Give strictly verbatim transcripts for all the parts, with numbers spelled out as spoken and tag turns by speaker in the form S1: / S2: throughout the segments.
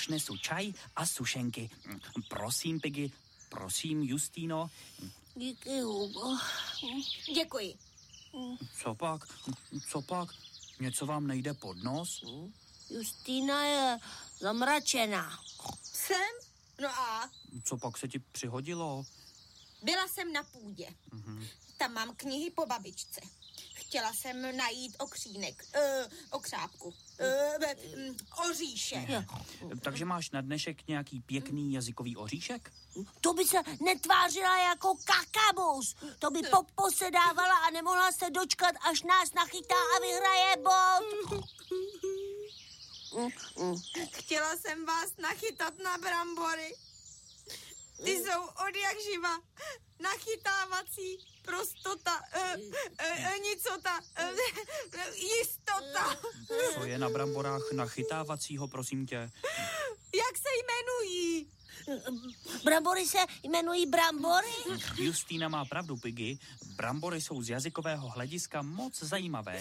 S1: už nesu čaj a sušenky. Prosím, Piggy, prosím, Justino.
S2: Díky, Hugo.
S3: Děkuji.
S1: Co pak? Co pak? Něco vám nejde pod nos?
S2: Justína je zamračená.
S3: Jsem? No a?
S1: Co pak se ti přihodilo?
S3: Byla jsem na půdě. Mm-hmm. Tam mám knihy po babičce. Chtěla jsem najít okřínek, uh, okřápku, uh, oříšek.
S1: Takže máš na dnešek nějaký pěkný jazykový oříšek?
S2: To by se netvářila jako kakabus. To by poposedávala a nemohla se dočkat, až nás nachytá a vyhraje bod.
S3: Chtěla jsem vás nachytat na brambory. Ty jsou od jak živa. Nachytávací, prostota, uh, uh, nicota, uh, jistota.
S1: Co je na bramborách nachytávacího, prosím tě?
S3: Jak se jmenují?
S2: Brambory se jmenují brambory?
S1: Justína má pravdu, Piggy. Brambory jsou z jazykového hlediska moc zajímavé.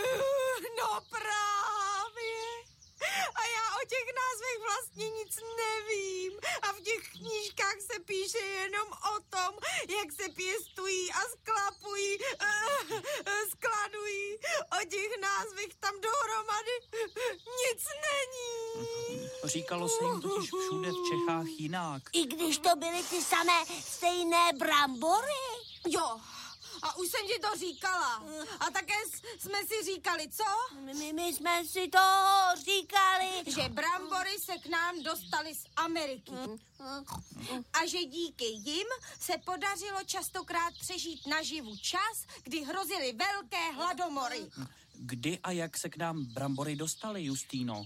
S3: No právě. A já o těch názvech vlastně nic nevím. A v těch knížkách se píše jenom o tom, jak se pěstují a sklapují, uh, uh, skladují. O těch názvech tam dohromady nic není.
S1: Říkalo se jim totiž všude v Čechách jinak.
S2: I když to byly ty samé stejné brambory?
S3: Jo. A už jsem ti to říkala. A také jsme si říkali, co?
S2: My, my jsme si to říkali.
S3: Že brambory se k nám dostaly z Ameriky. A že díky jim se podařilo častokrát přežít naživu čas, kdy hrozily velké hladomory.
S1: Kdy a jak se k nám brambory dostaly, Justíno?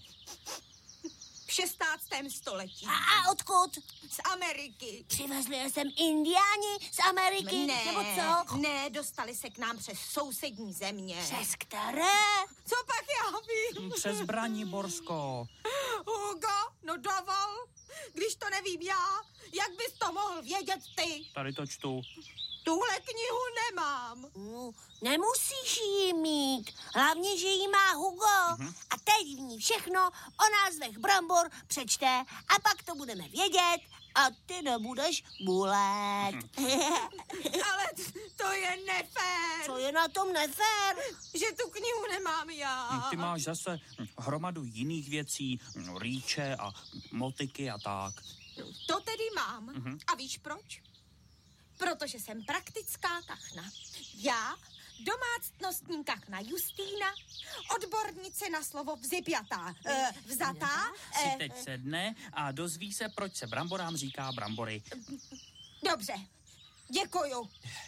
S3: V šestnáctém století.
S2: A, a odkud?
S3: Z Ameriky.
S2: Přivezli je sem Indiáni z Ameriky?
S3: Ne,
S2: nebo co?
S3: ne, dostali se k nám přes sousední země.
S2: Přes které?
S3: Co pak já vím?
S1: Přes Braniborsko.
S3: Hugo, no dovol. Když to nevím já, jak bys to mohl vědět ty?
S1: Tady to čtu.
S3: Tuhle knihu nemám.
S2: No, nemusíš jí mít. Hlavně, že jí má Hugo. Uh-huh. A teď v ní všechno o názvech brambor přečte a pak to budeme vědět a ty nebudeš bulet. Uh-huh.
S3: Ale to je nefér.
S2: Co je na tom nefér?
S3: Že tu knihu nemám já.
S1: Ty máš zase hromadu jiných věcí, rýče a motiky a tak.
S3: To tedy mám.
S1: Uh-huh.
S3: A víš proč? Protože jsem praktická kachna. Já, domácnostní kachna Justína, odbornice na slovo vzipjatá, e, vzatá.
S1: Si
S3: E,
S1: teď sedne a dozví se, proč se bramborám říká brambory.
S3: Dobře, děkuju.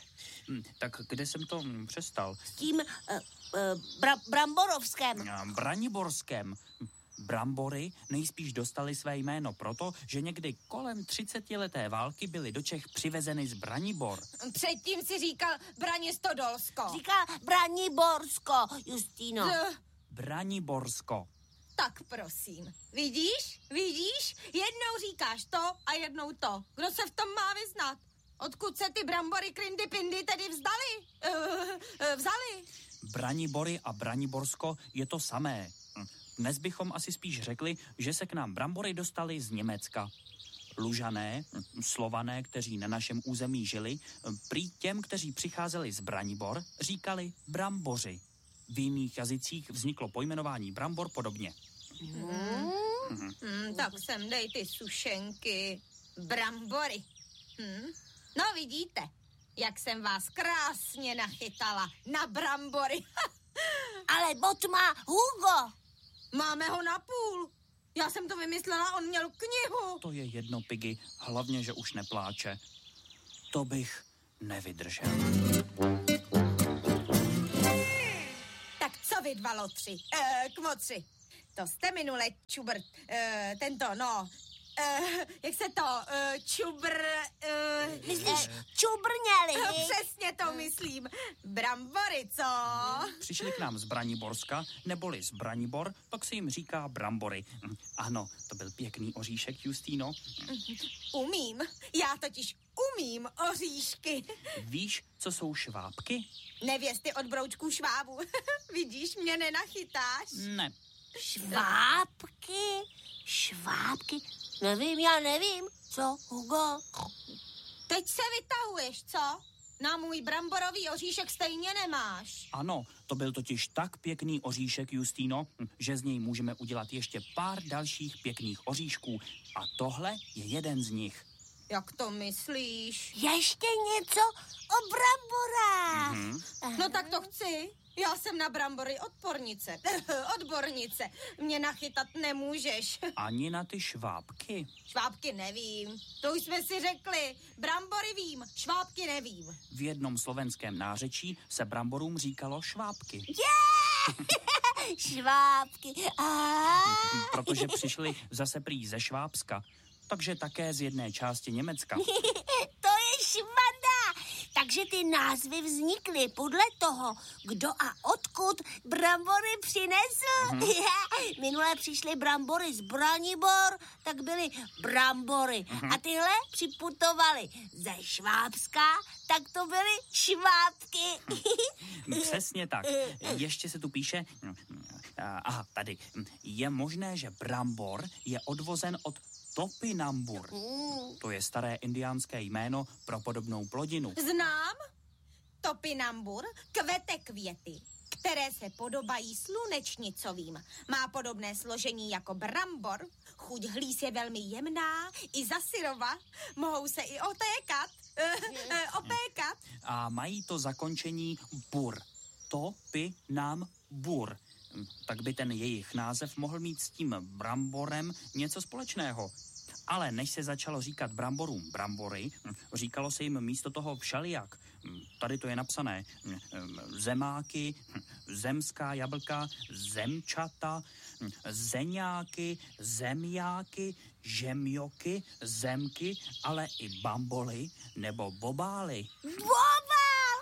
S1: Tak kde jsem to přestal?
S2: S tím uh, uh, bra- bramborovském.
S1: Braniborském. Brambory nejspíš dostali své jméno proto, že někdy kolem třicetileté války byly do Čech přivezeny z Branibor.
S3: Předtím si říkal Branistodolsko.
S2: Říká Braniborsko, Justíno.
S3: Z...
S1: Braniborsko.
S3: Tak prosím. Vidíš? Vidíš? Jednou říkáš to a jednou to. Kdo se v tom má vyznat? Odkud se ty brambory krindy pindy tedy vzdali? Uh, uh, vzali?
S1: Branibory a Braniborsko je to samé. Dnes bychom asi spíš řekli, že se k nám brambory dostaly z Německa. Lužané, Slované, kteří na našem území žili, prý těm, kteří přicházeli z Branibor, říkali bramboři. V jiných jazycích vzniklo pojmenování brambor podobně.
S3: Hmm. Hmm. Hmm, tak sem dej ty sušenky. Brambory. Hmm. No vidíte, jak jsem vás krásně nachytala na brambory.
S2: Ale bot má Hugo.
S3: Máme ho na půl. Já jsem to vymyslela, on měl knihu.
S1: To je jedno, Piggy, hlavně, že už nepláče. To bych nevydržel.
S3: Tak co vy dva lotři, e, kmotři? To jste minule čubr, e, tento, no, e, jak se to, e, čubr... E,
S2: Myslíš e, čubrněli?
S3: Přesně to myslím. Brambory, co?
S1: Přišli k nám z Braniborska, neboli z Branibor, pak se jim říká brambory. Ano, to byl pěkný oříšek, Justíno.
S3: Umím, já totiž umím oříšky.
S1: Víš, co jsou švábky?
S3: Nevěsty od broučků švábů. Vidíš, mě nenachytáš?
S1: Ne.
S2: Švábky? švábky? Nevím, já nevím. Co, Hugo?
S3: Teď se vytahuješ, co? Na můj bramborový oříšek stejně nemáš.
S1: Ano, to byl totiž tak pěkný oříšek, Justýno, že z něj můžeme udělat ještě pár dalších pěkných oříšků. A tohle je jeden z nich.
S3: Jak to myslíš?
S2: Ještě něco o bramborách.
S1: Mm-hmm.
S3: No tak to chci. Já jsem na brambory odpornice. Odbornice. Mě nachytat nemůžeš.
S1: Ani na ty švábky.
S3: Švábky nevím. To už jsme si řekli. Brambory vím, švábky nevím.
S1: V jednom slovenském nářečí se bramborům říkalo švábky.
S2: Yeah! Švábky. Ah.
S1: Protože přišli zase prý ze Švábska. Takže také z jedné části Německa.
S2: To je švanda. Takže ty názvy vznikly podle toho, kdo a odkud brambory přinesl. Mm-hmm. Minule přišly brambory z Branibor, tak byly brambory. Mm-hmm. A tyhle připutovaly ze Švábska, tak to byly švábky.
S1: Přesně tak. Ještě se tu píše... Aha, tady. Je možné, že brambor je odvozen od topinambur. To je staré indiánské jméno pro podobnou plodinu.
S3: Znám. Topinambur kvete květy, které se podobají slunečnicovým. Má podobné složení jako brambor. Chuť hlíz je velmi jemná, i za syrova. Mohou se i otékat. Opékat.
S1: A mají to zakončení bur. Topinambur. Tak by ten jejich název mohl mít s tím bramborem něco společného. Ale než se začalo říkat bramborům brambory, říkalo se jim místo toho všelijak. Tady to je napsané. Zemáky, zemská jablka, zemčata, zeňáky, zemjáky, žemjoky, zemky, ale i bamboly nebo bobály.
S2: Bobál!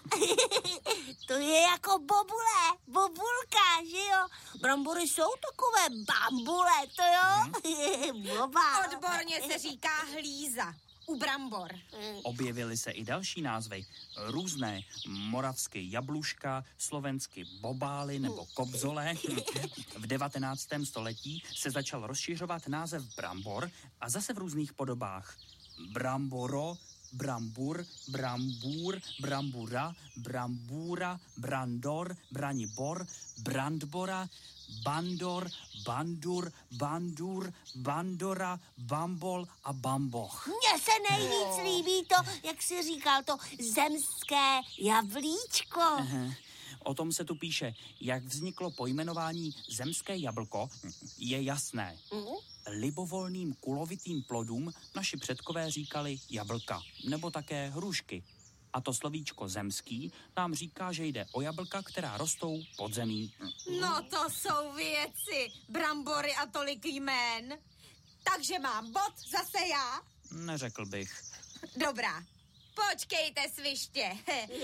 S2: To je jako bobule, bobulka, že jo? Brambory jsou takové bambule, to jo? Bobál.
S3: Odborně se říká hlíza. U brambor.
S1: Objevily se i další názvy. Různé. Moravsky jabluška, slovensky bobály nebo kobzole. V devatenáctém století se začal rozšiřovat název brambor a zase v různých podobách. Bramboro, brambur, brambůr, brambura, brambůra, brandor, branibor, brandbora, bandor, bandur, bandur, bandora, bambol a bamboch.
S2: Mně se nejvíc líbí to, jak jsi říkal, to zemské jablíčko.
S1: Aha. O tom se tu píše, jak vzniklo pojmenování zemské jablko, je jasné. Mm. Libovolným kulovitým plodům naši předkové říkali jablka, nebo také hrušky. A to slovíčko zemský nám říká, že jde o jablka, která rostou pod zemí.
S3: No to jsou věci, brambory a tolik jmén. Takže mám bod zase já?
S1: Neřekl bych.
S3: Dobrá, počkejte sviště.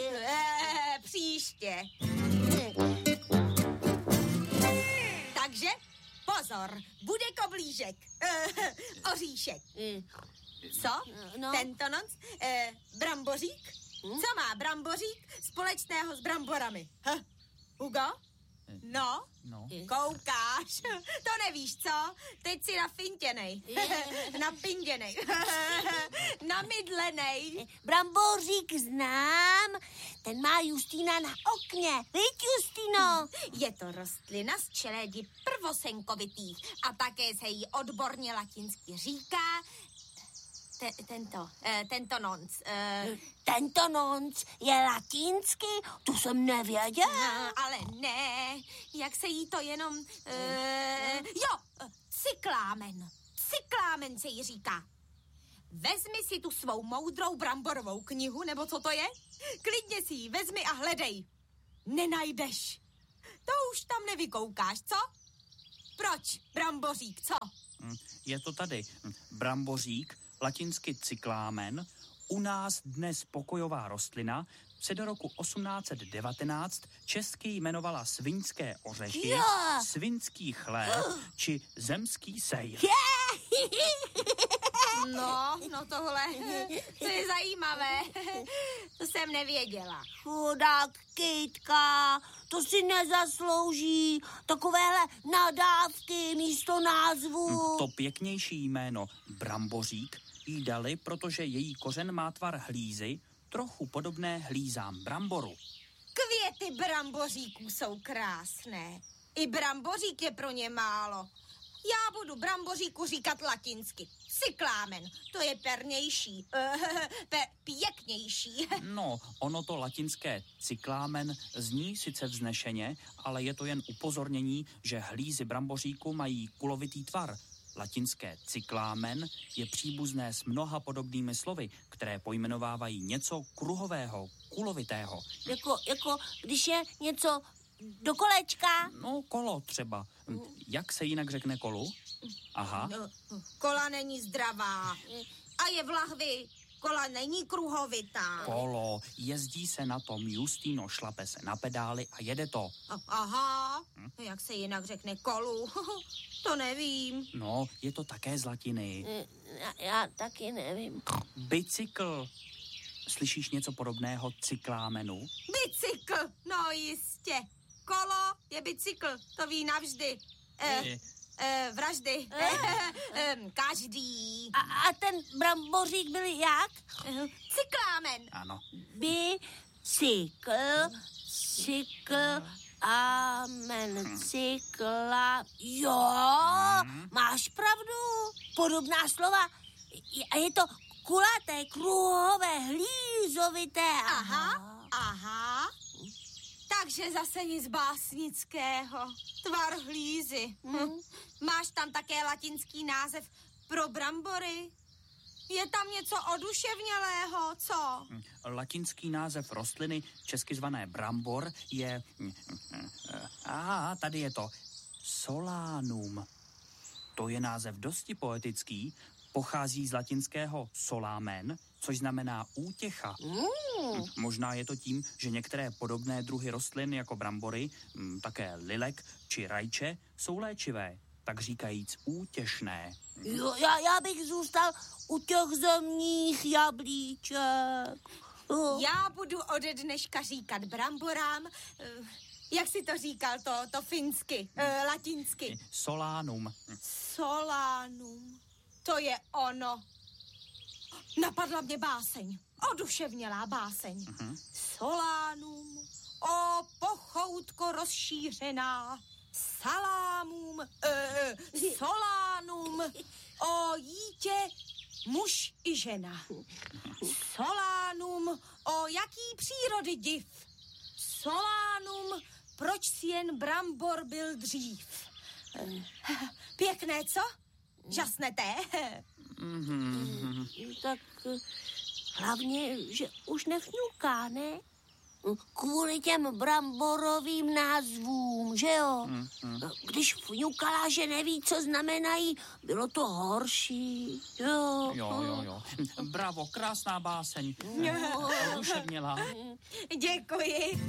S3: Příště. Takže pozor, bude koblížek. Oříšek. Co?
S2: No.
S3: Tento noc? Eh, brambořík? Co má brambořík společného s bramborami? Huh? Hugo? No?
S1: No.
S3: Koukáš? To nevíš, co? Teď si nafintěnej. Napinděnej. Namydlenej.
S2: Brambořík znám, ten má Justýna na okně. Víš, Justýno?
S3: Je to rostlina z čeledi prvosenkovitých a také se jí odborně latinsky říká te, tento, eh, tento nonc. Eh.
S2: Tento nonc je latinsky? To jsem nevěděl.
S3: No, ale ne, jak se jí to jenom... Eh, jo, cyklámen. Cyklámen se jí říká. Vezmi si tu svou moudrou bramborovou knihu, nebo co to je? Klidně si ji vezmi a hledej. Nenajdeš. To už tam nevykoukáš, co? Proč, brambořík, co?
S1: Je to tady. Brambořík, latinsky cyklámen, u nás dnes pokojová rostlina, se do roku osmnáct set devatenáct česky jmenovala sviňské ořechy,
S2: jo.
S1: svinský chléb či zemský sejr.
S3: No, no tohle, to je zajímavé. To jsem nevěděla.
S2: Chudák kytka, to si nezaslouží. Takovéhle nadávky místo názvu.
S1: To pěknější jméno Brambořík jí dali, protože její kořen má tvar hlízy, trochu podobné hlízám bramboru.
S3: Květy bramboříků jsou krásné. I brambořík je pro ně málo. Já budu bramboříku říkat latinsky. Cyklámen, to je pernější, pe, pěknější.
S1: No, ono to latinské cyklámen zní sice vznešeně, ale je to jen upozornění, že hlízy bramboříku mají kulovitý tvar. Latinské cyklámen je příbuzné s mnoha podobnými slovy, které pojmenovávají něco kruhového, kulovitého.
S2: Jako, jako když je něco do kolečka.
S1: No, kolo třeba. Jak se jinak řekne kolu? Aha.
S3: Kola není zdravá. A je v lahvi. Kola není kruhovitá.
S1: Kolo. Jezdí se na tom, Justýno, šlape se na pedály a jede to.
S3: Aha. Jak se jinak řekne kolu? To nevím.
S1: No, je to také z latiny.
S2: Já, já taky nevím.
S1: Bicykl. Slyšíš něco podobného cyklámenu?
S3: Bicykl, no jistě. Kolo je bicykl, to ví navždy. Eh, eh, vraždy. Eh, každý.
S2: A, a ten brambořík byl jak?
S3: Cyklámen.
S1: Ano.
S2: Bicykl, cykl, amen, cykla. Jo, máš pravdu. Podobná slova. A je to kulaté, kruhové, hlízovité.
S3: Aha, aha. Takže zase nic básnického. Tvar hlízy. Hm. Máš tam také latinský název pro brambory? Je tam něco oduševnělého, co?
S1: Latinský název rostliny, česky zvané brambor, je... Aha, tady je to. Solanum. To je název dosti poetický, pochází z latinského solamen, což znamená útěcha.
S2: Mm.
S1: Možná je to tím, že některé podobné druhy rostlin jako brambory, také lilek či rajče, jsou léčivé, tak říkajíc útěšné.
S2: Jo, já, já bych zůstal u těch zemních jablíček. Oh.
S3: Já budu ode dneška říkat bramborám, jak jsi to říkal, to, to finsky, eh, latinsky.
S1: Solanum.
S3: Solanum. To je ono. Napadla mě báseň. Oduševnělá báseň. Uh-huh. Solanum. O pochoutko rozšířená. Salámum. Eh, solánum. O jítě muž i žena. Solánum. O jaký přírody div. Solánum. Proč si jen brambor byl dřív. Pěkné, co? Žasneté?
S2: Mm, tak hlavně, že už nevňuká, ne? Kvůli těm bramborovým názvům, že jo? Mm, mm. Když vňukala, že neví, co znamenají, bylo to horší, jo?
S1: Jo, jo, jo. Bravo, krásná báseň. Oduševnělá.
S3: Děkuji.